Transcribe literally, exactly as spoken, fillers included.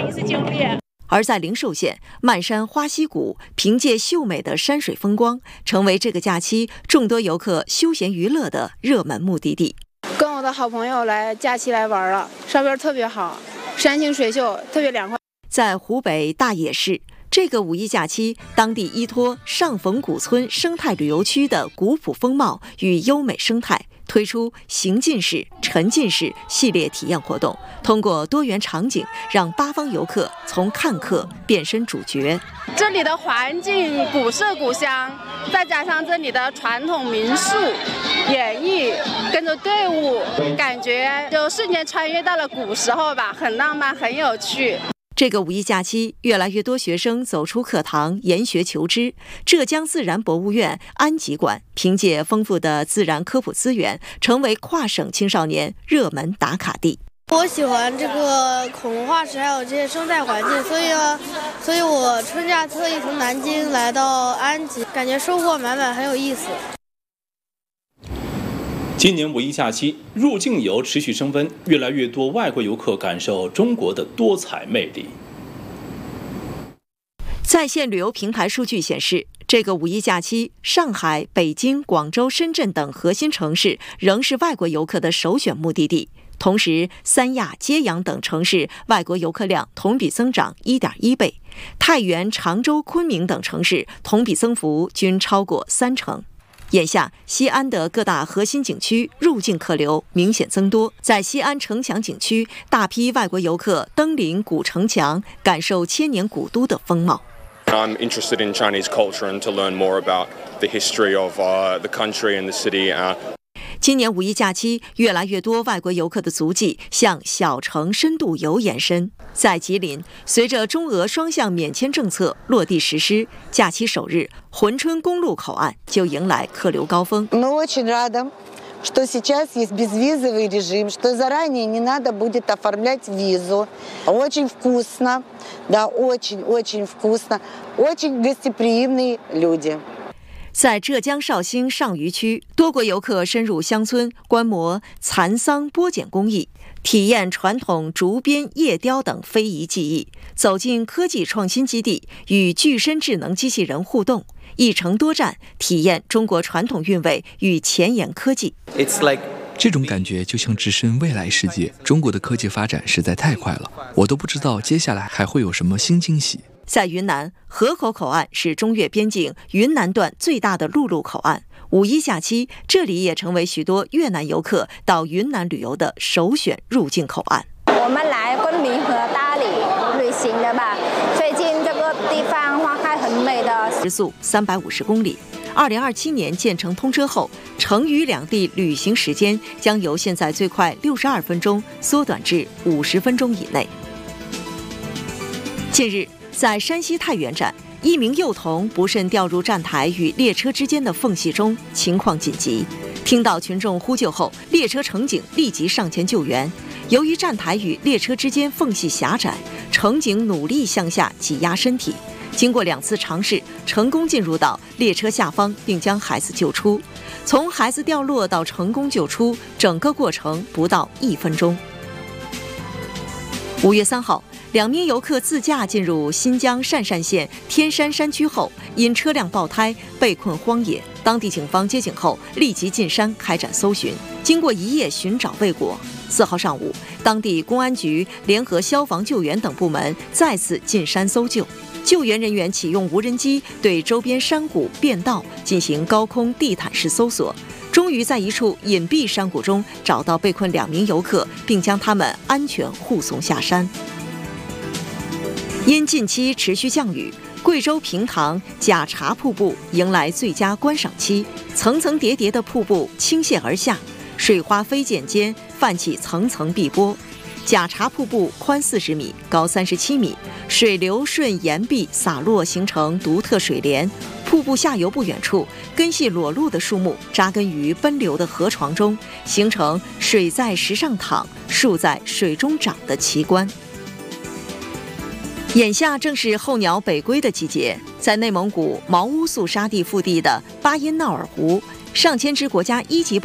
一次经历。 而在灵寿县漫山花溪谷，凭借秀美的山水风光，成为这个假期众多游客休闲娱乐的热门目的地。 跟我的好朋友来假期来玩了，上边特别好，山清水秀，特别凉快。 在湖北大冶市，这个五一假期，当地依托上冯古村生态旅游区的古朴风貌与优美生态，推出行进式、沉浸式系列体验活动，通过多元场景，让八方游客从看客变身主角。 这里的环境古色古香，再加上这里的传统民宿演绎，跟着队伍，感觉就瞬间穿越到了古时候吧，很浪漫，很有趣。 这个五一假期，越来越多学生走出课堂，研学求知。浙江自然博物院安吉馆凭借丰富的自然科普资源，成为跨省青少年热门打卡地。 我喜欢这个恐龙化石，还有这些生态环境，所以呢，所以我春假特意从南京来到安吉，感觉收获满满，很有意思。 今年五一假期，入境游持续升温，越来越多外国游客感受中国的多彩魅力。 在线旅游平台数据显示，这个五一假期，上海、北京、广州、深圳等核心城市仍是外国游客的首选目的地。同时，三亚、揭阳等城市外国游客量同比增长 一点一倍，太原、常州、昆明等城市同比增幅均超过三成。眼下，西安的各大核心景区入境客流明显增多。在西安城墙景区，大批外国游客登临古城墙，感受千年古都的风貌。 I'm interested in Chinese culture and to learn more about the history of uh, the country and the city. Uh, 今年五一假期，越来越多外国游客的足迹向小城深度游延伸。在吉林，随着中俄双向免签政策落地实施，假期首日，珲春公路口岸就迎来客流高峰。 что сейчас есть безвизовый режим, что заранее не надо будет оформлять визу. Очень вкусно, да, очень-очень вкусно, очень гостеприимные люди. 在浙江绍兴上虞区，多国游客深入乡村观摩蚕桑剥茧工艺，体验传统竹编叶雕等非遗技艺，走进科技创新基地，与具身智能机器人互动，一城多站，体验中国传统韵味与前沿科技。 这种感觉就像置身未来世界，中国的科技发展实在太快了，我都不知道接下来还会有什么新惊喜。 在云南，河口口岸是中越边境云南段最大的陆路口岸。五一假期，这里也成为许多越南游客到云南旅游的首选入境口岸。 我们来昆明和大理旅行的吧，最近这个地方花开很美的。 时速三百五十公里。二零二七年建成通车后，成渝两地旅行时间将由现在最快六十二分钟缩短至五十分钟以内。近日，在山西太原站，一名幼童不慎掉入站台与列车之间的缝隙中，情况紧急。听到群众呼救后，列车乘警立即上前救援。由于站台与列车之间缝隙狭窄，乘警努力向下挤压身体，经过两次尝试，成功进入到列车下方，并将孩子救出。从孩子掉落到成功救出，整个过程不到一分钟。五月三号，两名游客自驾进入新疆鄯善县天山山区后，因车辆爆胎被困荒野。当地警方接警后，立即进山开展搜寻。经过一夜寻找未果，四号上午，当地公安局联合消防救援等部门再次进山搜救。救援人员启用无人机对周边山谷、便道进行高空地毯式搜索，终于在一处隐蔽山谷中找到被困两名游客，并将他们安全护送下山。因近期持续降雨，贵州平塘假茶瀑布迎来最佳观赏期，层层叠叠的瀑布倾泻而下，水花飞溅间泛起层层碧波。假茶瀑布宽四十米，高三十七米，水流顺岩壁洒落，形成独特水帘。瀑布下游不远处，根系裸露的树木扎根于奔流的河床中，形成水在石上躺，树在水中长的奇观。眼下正是候鸟北归的季节，在内蒙古毛乌素沙地腹地的巴音淖尔湖，上千只国家一级保